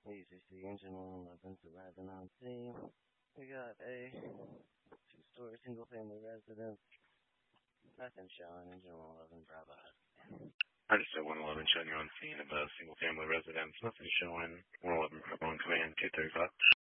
ACC engine 111's arriving on scene. We got a two-story single-family residence. Nothing showing. Engine 111 Bravo. I just said 111 showing you on scene of a single-family residence. Nothing showing. 111 Bravo on command 235.